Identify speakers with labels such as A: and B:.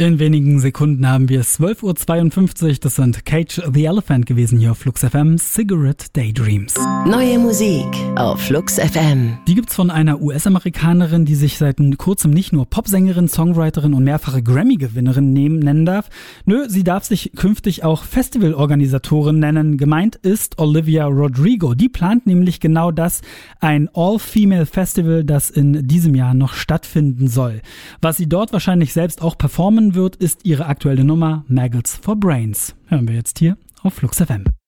A: In wenigen Sekunden haben wir es 12.52 Uhr. Das sind Cage the Elephant gewesen hier auf Flux FM. Cigarette Daydreams.
B: Neue Musik auf Flux FM.
A: Die gibt's von einer US-Amerikanerin, die sich seit kurzem nicht nur Popsängerin, Songwriterin und mehrfache Grammy-Gewinnerin nennen darf. Nö, sie darf sich künftig auch Festivalorganisatorin nennen. Gemeint ist Olivia Rodrigo. Die plant nämlich genau das, ein All-Female-Festival, das in diesem Jahr noch stattfinden soll. Was sie dort wahrscheinlich selbst auch performen wird, ist ihre aktuelle Nummer Maggots for Brains. Hören wir jetzt hier auf Flux FM.